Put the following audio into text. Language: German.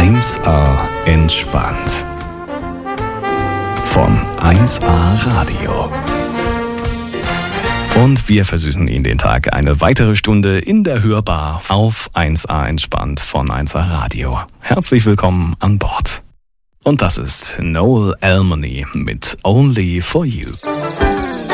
1A entspannt. Von 1A Radio. Und wir versüßen Ihnen den Tag eine weitere Stunde in der Hörbar auf 1A entspannt von 1A Radio. Herzlich willkommen an Bord. Und das ist Noel Almany mit Only for You.